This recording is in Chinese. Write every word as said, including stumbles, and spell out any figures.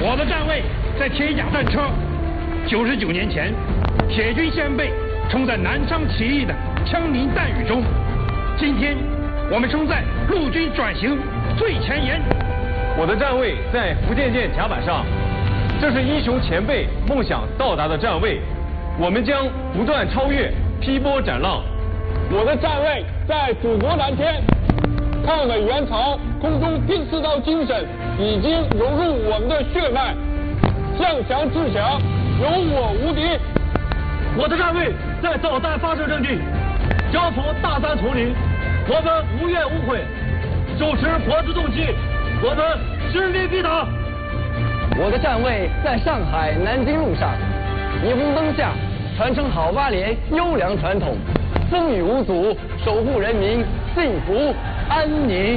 我的站位在铁甲战车。九十九年前，铁军先辈冲在南昌起义的枪林弹雨中，今天我们冲在陆军转型最前沿。 我的站位在福建舰甲板上，这是英雄前辈梦想到达的站位，我们将不断超越，劈波斩浪。 我的站位在祖国蓝天，抗美援朝空中第四道精神已经融入我们的血脉，向强制强，有我无敌。 我的站位在导弹发射阵地，交锋大山丛林，我们无怨无悔，手持活字动机，我们实力必打。 我的站位在上海南京路上，霓虹灯下传承好八连优良传统，风雨无阻，守护人民幸福安宁。